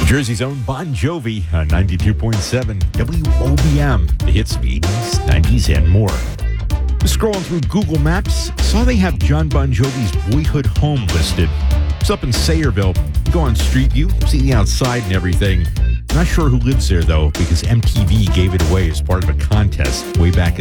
Jersey's own Bon Jovi on 92.7 WOBM. The hits of the 80s, 90s, and more. Scrolling through Google Maps, saw they have John Bon Jovi's boyhood home listed. It's up in Sayreville. Go on Street View, see the outside and everything. Not sure who lives there, though, because MTV gave it away as part of a contest way back in